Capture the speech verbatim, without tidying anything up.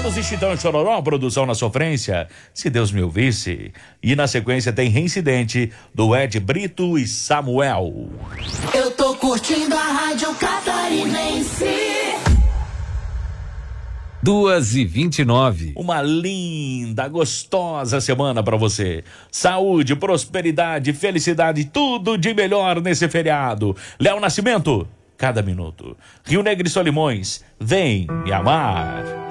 Vamos de Chitão e Chororó, produção na sofrência, Se Deus Me Ouvisse. E na sequência tem Reincidente, do Ed Brito e Samuel. Eu tô curtindo a Rádio Catarinense. duas e vinte e nove. Uma linda, gostosa semana pra você. Saúde, prosperidade, felicidade, tudo de melhor nesse feriado. Léo Nascimento, cada minuto. Rio Negro e Solimões, vem me amar.